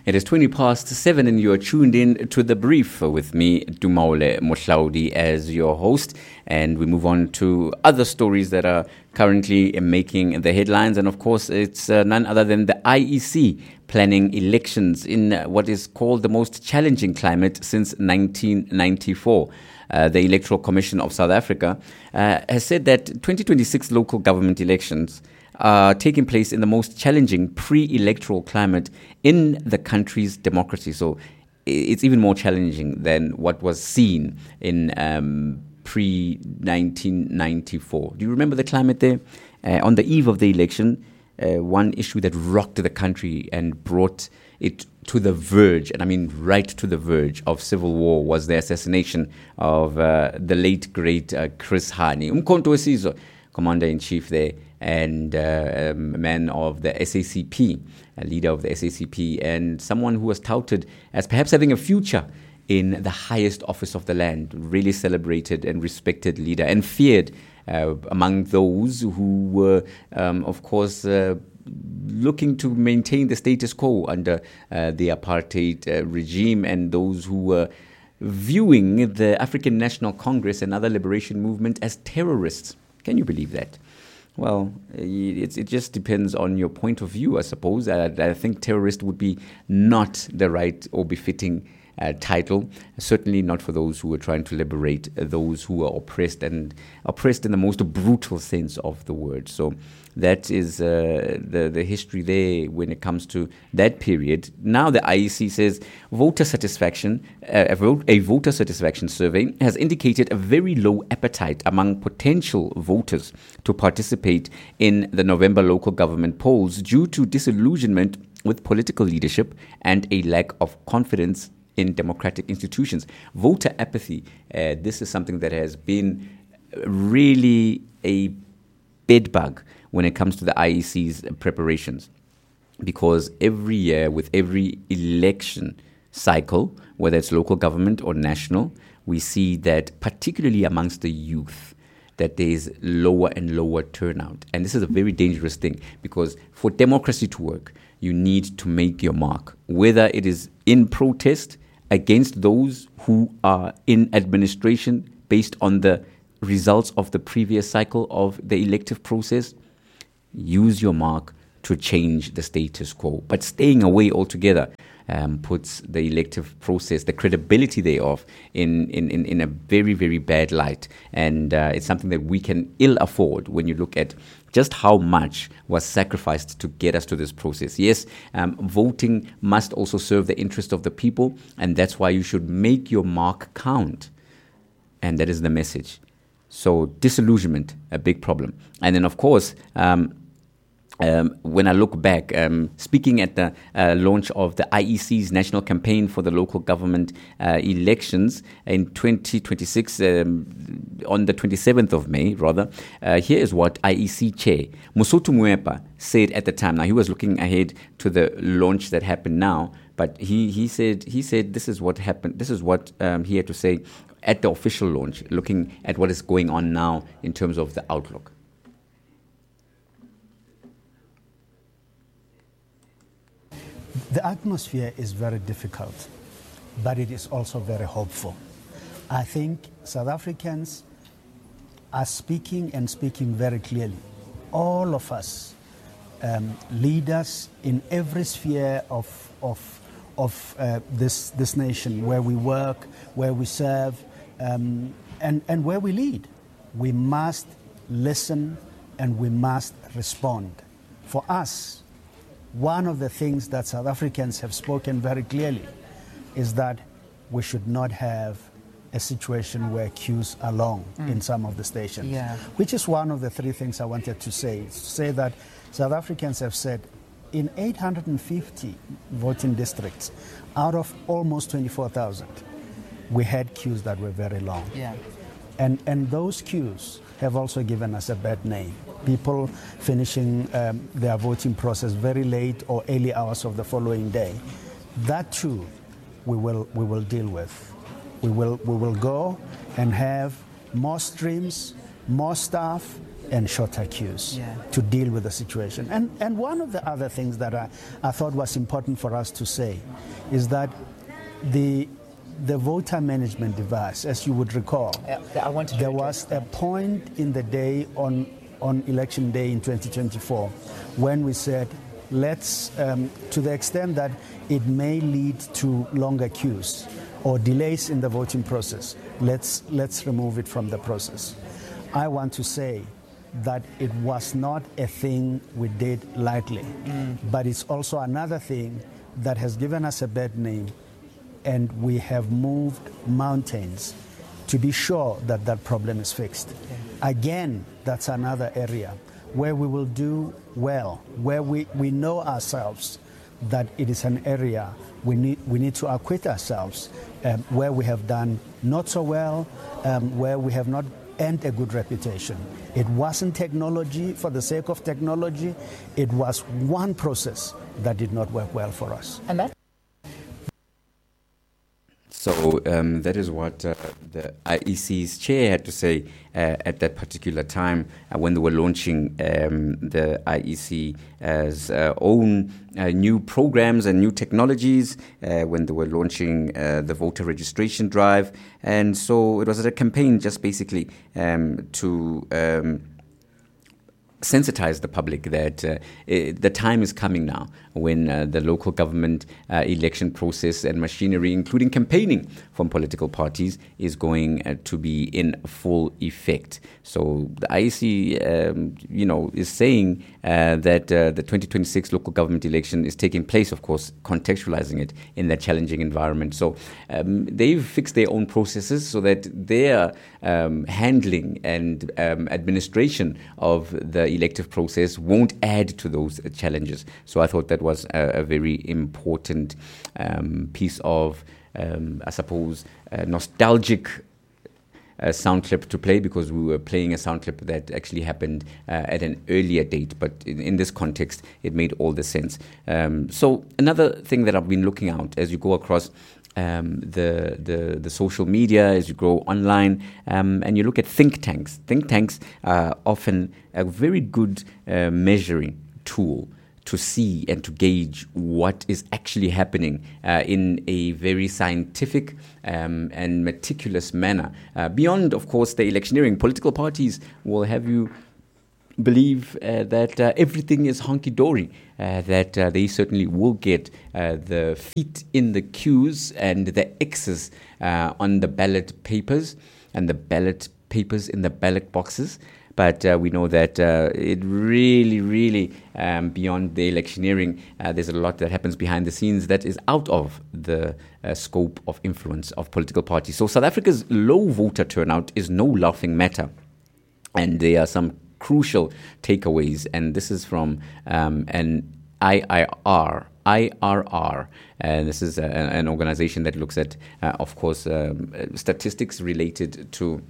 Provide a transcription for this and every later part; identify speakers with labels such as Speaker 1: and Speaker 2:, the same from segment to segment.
Speaker 1: It is 20 past 7 and you are tuned in to The Brief with me, Dumaole Mohlaudi, as your host. And we move on to other stories that are currently making the headlines. And of course, it's none other than the IEC planning elections in what is called the most challenging climate since 1994. The Electoral Commission of South Africa has said that 2026 local government elections are taking place in the most challenging pre-electoral climate in the country's democracy. So it's even more challenging than what was seen in pre-1994. Do you remember the climate there? On the eve of the election, one issue that rocked the country and brought it to the verge, and I mean right to the verge of civil war, was the assassination of the late, great Chris Hani, Umkhonto weSizwe, Commander-in-Chief there, and a man of the SACP, a leader of the SACP, and someone who was touted as perhaps having a future in the highest office of the land, really celebrated and respected leader, and feared among those who were, of course, looking to maintain the status quo under the apartheid regime, and those who were viewing the African National Congress and other liberation movement as terrorists. Can you believe that? Well, it just depends on your point of view, I suppose. I think terrorist would be not the right or befitting title. Certainly not for those who are trying to liberate those who are oppressed, and oppressed in the most brutal sense of the word. So that is the history there when it comes to that period. Now the IEC says voter satisfaction, a voter satisfaction survey has indicated a very low appetite among potential voters to participate in the November local government polls due to disillusionment with political leadership and a lack of confidence in democratic institutions. Voter apathy, this is something that has been really a bedbug when it comes to the IEC's preparations, because every year with every election cycle, whether it's local government or national, we see that particularly amongst the youth, that there is lower and lower turnout. And this is a very dangerous thing, because for democracy to work, you need to make your mark, whether it is in protest against those who are in administration based on the results of the previous cycle of the elective process. Use your mark to change the status quo. But staying away altogether puts the elective process, the credibility thereof, in a very, very bad light. And it's something that we can ill afford when you look at just how much was sacrificed to get us to this process. Yes, voting must also serve the interest of the people, and that's why you should make your mark count. And that is the message. So disillusionment, a big problem. And then, of course, when I look back, speaking at the launch of the IEC's national campaign for the local government elections in 2026, on the 27th of May, rather, here is what IEC Chair Mosotho Moepa said at the time. Now, he was looking ahead to the launch that happened now, but he said this is what happened. This is what he had to say at the official launch, looking at what is going on now in terms of the outlook.
Speaker 2: The atmosphere is very difficult, but it is also very hopeful. I think South Africans are speaking very clearly. All of us, leaders in every sphere of this nation, where we work, where we serve, and where we lead, we must listen and we must respond. For us, one of the things that South Africans have spoken very clearly is that we should not have a situation where queues are long in some of the stations, which is one of the three things I wanted to say. To say that South Africans have said in 850 voting districts, out of almost 24,000, we had queues that were very long. And those queues have also given us a bad name. People finishing their voting process very late or early hours of the following day. That too, we will deal with. We will go and have more streams, more staff, and shorter queues to deal with the situation. And one of the other things that I thought was important for us to say is that the voter management device, as you would recall, there was a point in the day on election day in 2024 when we said, let's, to the extent that it may lead to longer queues or delays in the voting process, let's remove it from the process. I want to say that it was not a thing we did lightly, but it's also another thing that has given us a bad name, and we have moved mountains to be sure that that problem is fixed. Again, that's another area where we will do well, where we know ourselves that it is an area we need to acquit ourselves, where we have done not so well, where we have not earned a good reputation. It wasn't technology for the sake of technology. It was one process that did not work well for us.
Speaker 3: And that.
Speaker 1: So that is what the IEC's chair had to say at that particular time when they were launching the IEC's own new programs and new technologies, when they were launching the voter registration drive. And so it was a campaign just basically to sensitize the public that the time is coming now when the local government election process and machinery, including campaigning from political parties, is going to be in full effect. So the IEC, is saying that the 2026 local government election is taking place, of course, contextualizing it in that challenging environment. So they've fixed their own processes so that their handling and administration of the elective process won't add to those challenges. So I thought that was a very important piece of, I suppose, nostalgic sound clip to play, because we were playing a sound clip that actually happened at an earlier date. But in this context, it made all the sense. So another thing that I've been looking out as you go across the social media, as you go online, and you look at think tanks. Think tanks are often a very good measuring tool to see and to gauge what is actually happening in a very scientific and meticulous manner. Beyond, of course, the electioneering, political parties will have you believe that everything is hunky-dory, that they certainly will get the feet in the queues and the X's on the ballot papers and the ballot papers in the ballot boxes. But we know that it really, beyond the electioneering, there's a lot that happens behind the scenes that is out of the scope of influence of political parties. So South Africa's low voter turnout is no laughing matter. And there are some crucial takeaways. And this is from an IRR. And this is an organization that looks at, of course, statistics related to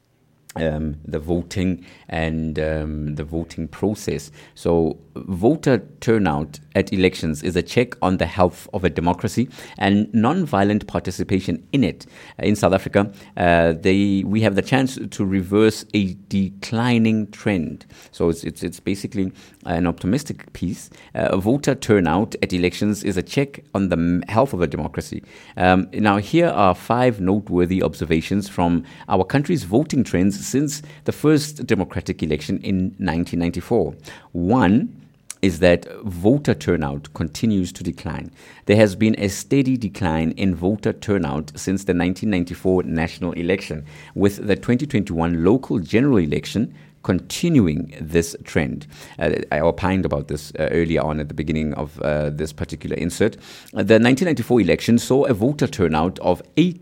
Speaker 1: the voting and the voting process. So voter turnout at elections is a check on the health of a democracy and non-violent participation in it. In South Africa, we have the chance to reverse a declining trend. So it's basically an optimistic piece. Voter turnout at elections is a check on the health of a democracy. Now, here are 5 noteworthy observations from our country's voting trends since the first democratic election in 1994. One is that voter turnout continues to decline. There has been a steady decline in voter turnout since the 1994 national election, with the 2021 local general election continuing this trend. I opined about this earlier on at the beginning of this particular insert. The 1994 election saw a voter turnout of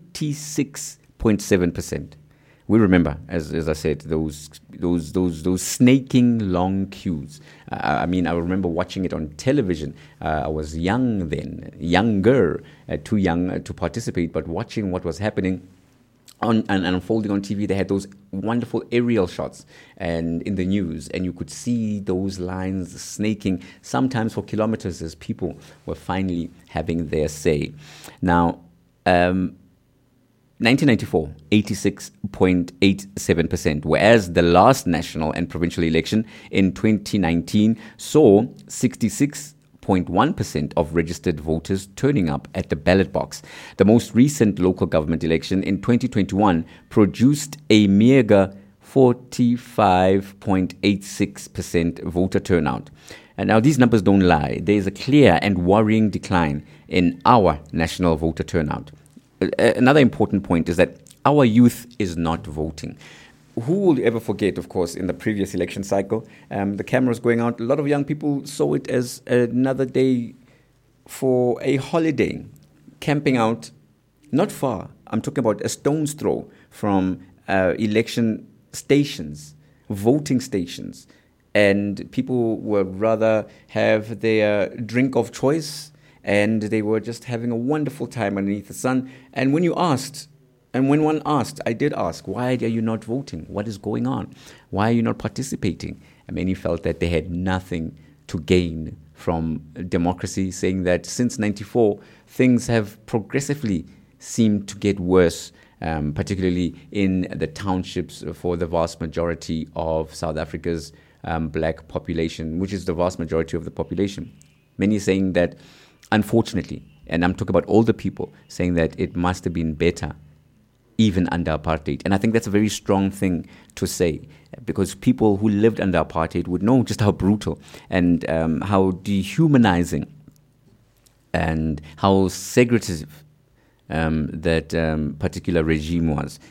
Speaker 1: 86.7%. We remember, as I said, those snaking long queues. I remember watching it on television. I was young then, younger, too young to participate, but watching what was happening and unfolding on TV. They had those wonderful aerial shots and in the news, and you could see those lines snaking, sometimes for kilometers, as people were finally having their say. Now, 1994, 86.87%, whereas the last national and provincial election in 2019 saw 66.1% of registered voters turning up at the ballot box. The most recent local government election in 2021 produced a meager 45.86% voter turnout. And now these numbers don't lie. There is a clear and worrying decline in our national voter turnout. Another important point is that our youth is not voting. Who will ever forget, of course, in the previous election cycle, the cameras going out, a lot of young people saw it as another day for a holiday, camping out not far. I'm talking about a stone's throw from election stations, voting stations. And people would rather have their drink of choice, and they were just having a wonderful time underneath the sun. And when one asked, I did ask, why are you not voting? What is going on? Why are you not participating? And many felt that they had nothing to gain from democracy, saying that since 94, things have progressively seemed to get worse, particularly in the townships for the vast majority of South Africa's black population, which is the vast majority of the population. Many saying that, unfortunately, and I'm talking about older people, saying that it must have been better even under apartheid. And I think that's a very strong thing to say, because people who lived under apartheid would know just how brutal and how dehumanizing and how segregative that particular regime was.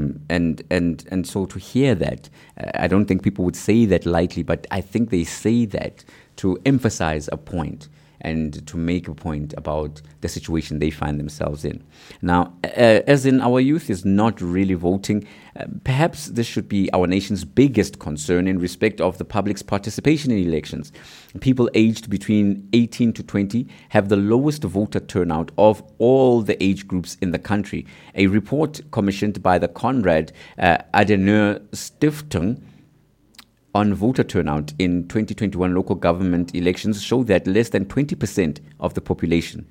Speaker 1: And so to hear that, I don't think people would say that lightly, but I think they say that to emphasize a point and to make a point about the situation they find themselves in. Now, as in our youth is not really voting, perhaps this should be our nation's biggest concern in respect of the public's participation in elections. People aged between 18 to 20 have the lowest voter turnout of all the age groups in the country. A report commissioned by the Konrad Adenauer Stiftung on voter turnout in 2021 local government elections show that less than 20% of the population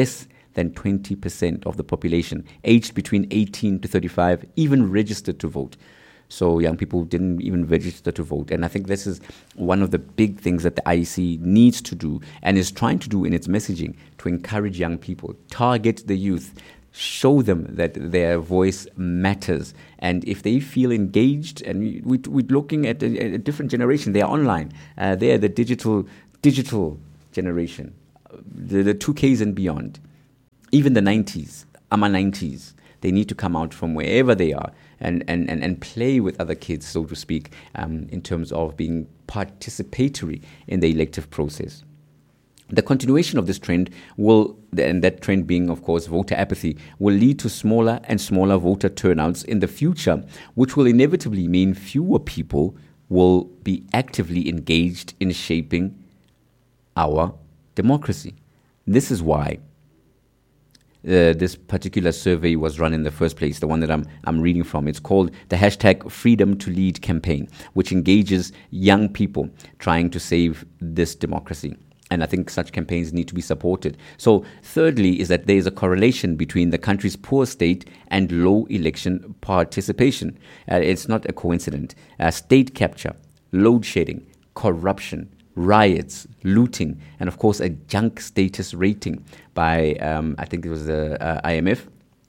Speaker 1: aged between 18 to 35 even registered to vote. So young people didn't even register to vote. And I think this is one of the big things that the IEC needs to do and is trying to do in its messaging, to encourage young people, target the youth, show them that their voice matters. And if they feel engaged, and we're looking at a different generation, they are online. They are the digital generation, the 2Ks and beyond. Even the 90s, AMA 90s, they need to come out from wherever they are and play with other kids, so to speak, in terms of being participatory in the elective process. The continuation of this trend and that trend being, of course, voter apathy, will lead to smaller and smaller voter turnouts in the future, which will inevitably mean fewer people will be actively engaged in shaping our democracy. This is why this particular survey was run in the first place, the one that I'm reading from. It's called the hashtag Freedom to Lead campaign, which engages young people trying to save this democracy. And I think such campaigns need to be supported. So thirdly is that there is a correlation between the country's poor state and low election participation. It's not a coincidence. State capture, load shedding, corruption, riots, looting, and of course a junk status rating by, I think it was the IMF.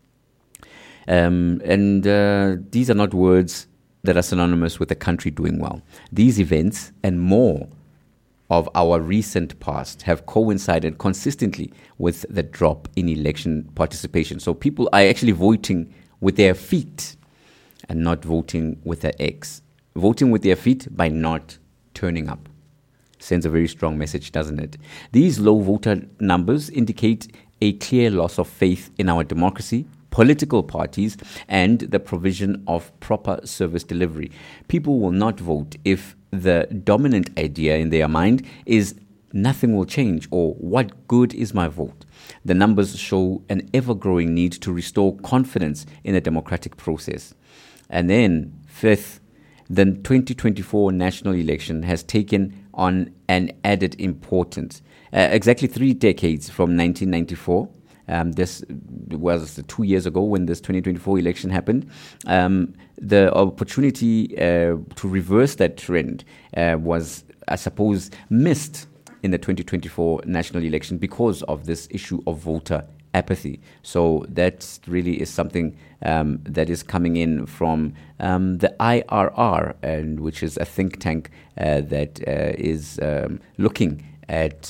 Speaker 1: These are not words that are synonymous with the country doing well. These events and more of our recent past have coincided consistently with the drop in election participation. So people are actually voting with their feet and not voting with their X. Voting with their feet by not turning up. Sends a very strong message, doesn't it? These low voter numbers indicate a clear loss of faith in our democracy, political parties, and the provision of proper service delivery. People will not vote if the dominant idea in their mind is nothing will change or what good is my vote. The numbers show an ever-growing need to restore confidence in the democratic process. And then, fifth, the 2024 national election has taken on an added importance. Exactly 3 decades from 1994, this was 2 years ago when this 2024 election happened. The opportunity to reverse that trend was, I suppose, missed in the 2024 national election because of this issue of voter apathy. So that really is something that is coming in from the IRR, and which is a think tank that is looking at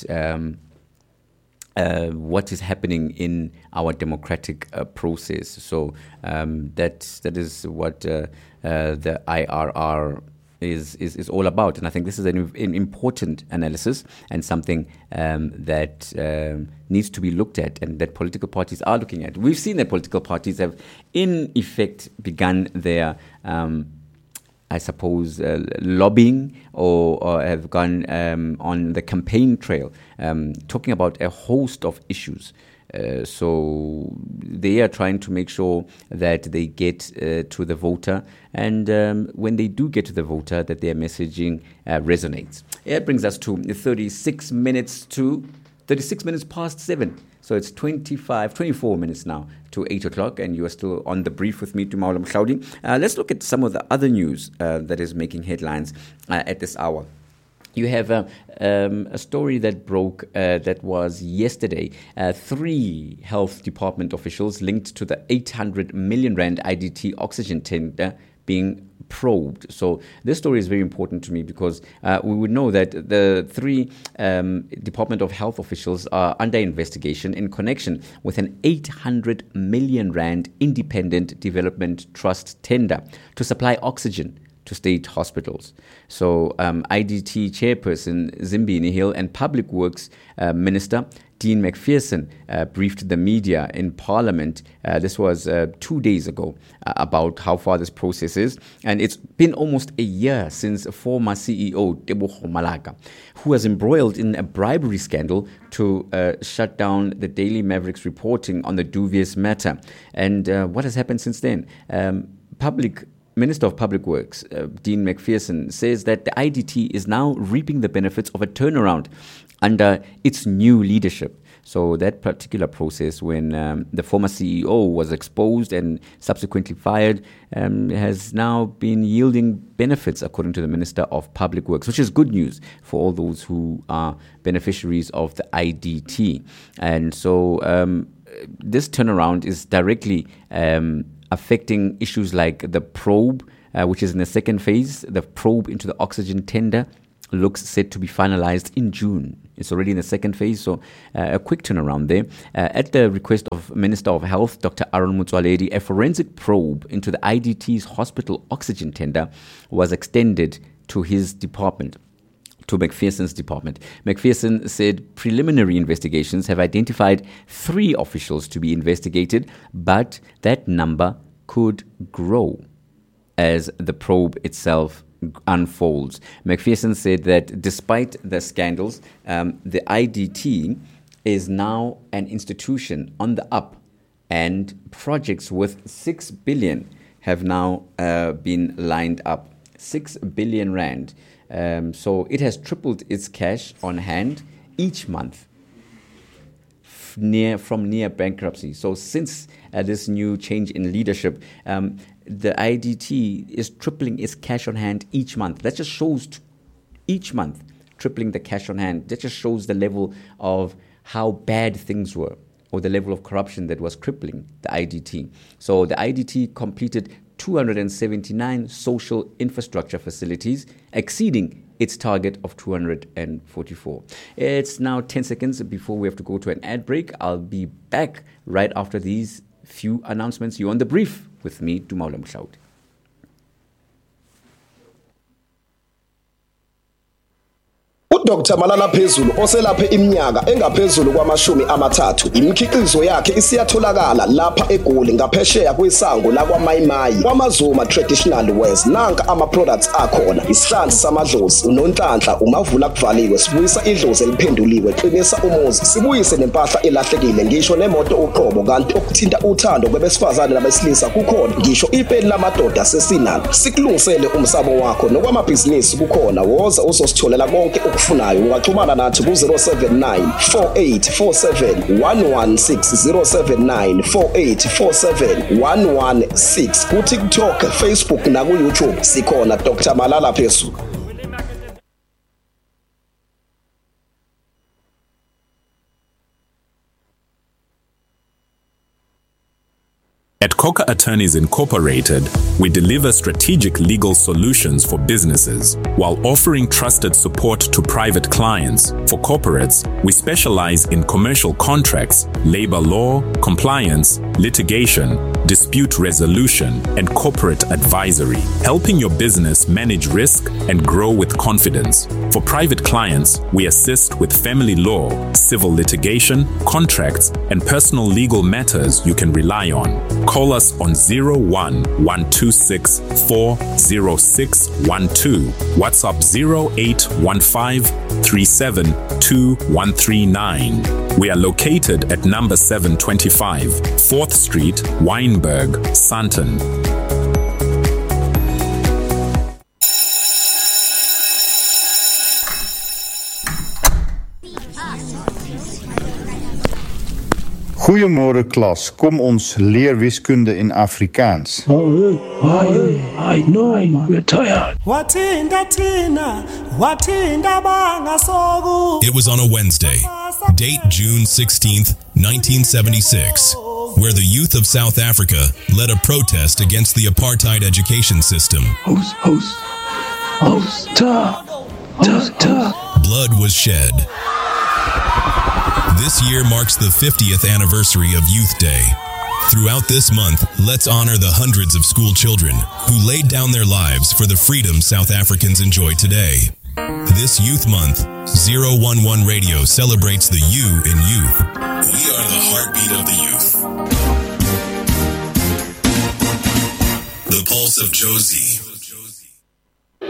Speaker 1: what is happening in our democratic process. So that is what the IRR is all about. And I think this is an important analysis and something that needs to be looked at and that political parties are looking at. We've seen that political parties have, in effect, begun their I suppose, lobbying or have gone on the campaign trail, talking about a host of issues. So they are trying to make sure that they get to the voter, and when they do get to the voter, that their messaging resonates. It brings us to 36 minutes past 7. So it's 24 minutes now to 8 o'clock, and you are still on the brief with me, Tumaola Mhlaudi. Let's look at some of the other news that is making headlines at this hour. You have a story that broke that was yesterday. 3 health department officials linked to the 800 million rand IDT oxygen tender being probed. So this story is very important to me because we would know that the 3 Department of Health officials are under investigation in connection with an 800 million rand independent development trust tender to supply oxygen to state hospitals. So IDT chairperson Zimbini Hill and Public Works Minister Dean McPherson briefed the media in Parliament. This was 2 days ago about how far this process is. And it's been almost a year since former CEO Tebogo Malaka, who was embroiled in a bribery scandal to shut down the Daily Mavericks reporting on the dubious matter. And what has happened since then? Minister of Public Works, Dean McPherson, says that the IDT is now reaping the benefits of a turnaround under its new leadership. So that particular process, when the former CEO was exposed and subsequently fired, has now been yielding benefits, according to the Minister of Public Works, which is good news for all those who are beneficiaries of the IDT. And so this turnaround is directly affecting issues like the probe, which is in the second phase. The probe into the oxygen tender looks set to be finalized in June. It's already in the second phase, so a quick turnaround there. At the request of Minister of Health, Dr. Aaron Motsoaledi, a forensic probe into the IDT's hospital oxygen tender was extended to his department, to McPherson's department. McPherson said preliminary investigations have identified 3 officials to be investigated, but that number could grow as the probe itself unfolds. McPherson said that despite the scandals, the IDT is now an institution on the up, and projects worth 6 billion have now been lined up. 6 billion rand. So it has tripled its cash on hand each month from near bankruptcy. So since this new change in leadership, the IDT is tripling its cash on hand each month. That just shows each month tripling the cash on hand. That just shows the level of how bad things were, or the level of corruption that was crippling the IDT. So the IDT completed 279 social infrastructure facilities, exceeding its target of 244. It's now 10 seconds before we have to go to an ad break. I'll be back right after these few announcements. You're on The Brief with me, Tumaola Mhlaudi.
Speaker 3: Dr. Malala Phezulu oselaphe iminyaka engaphezulu kwama-30 imikhiqizo yakhe isiyatholakala lapha eGoli ngaphesheya kwesango lakwaMayimayi kwaMazuma Traditional Wares. Nanka ama-products akhona: isihlanzi samadlozi, unonhlanhla, umavula kuvaliwe, sibuyisa idlozi eliphenduliwe, qinisa umuzi, sibuyise nempahla elahlekile, ngisho nemoto uqobo. Kanti okuthinta uthando kwabesifazane nabesilisa kukhona, ngisho ipeni lamadoda sesinalo. Sikulungisele umsamo wakho nokwamabhizinisi kukhona. Woza uzositholela konke ukufuna oyifunayo ungaxhumana nathi ku-079 4847 116 079 4847 116 ku-TikTok, Facebook na ku-YouTube sikhona Dr. Malala Phezulu.
Speaker 4: At Coca Attorneys Incorporated, we deliver strategic legal solutions for businesses while offering trusted support to private clients. For corporates, we specialize in commercial contracts, labor law, compliance, litigation, dispute resolution, and corporate advisory, helping your business manage risk and grow with confidence. For private clients, we assist with family law, civil litigation, contracts, and personal legal matters you can rely on. Call us on 01-126-40612, WhatsApp 0815-372139. We are located at number 725, 4th Street, Wynberg, Sandton.
Speaker 5: Goeiemôre klas, kom ons leer wiskunde in Afrikaans.
Speaker 6: I know, we're tired.
Speaker 7: It was on a Wednesday, date June 16th, 1976, where the youth of South Africa led a protest against the apartheid education system. Blood was shed. This year marks the 50th anniversary of Youth Day. Throughout this month, let's honor the hundreds of school children who laid down their lives for the freedom South Africans enjoy today. This Youth Month, 011 Radio celebrates the you in youth. We are the heartbeat of the youth. The pulse of Josie.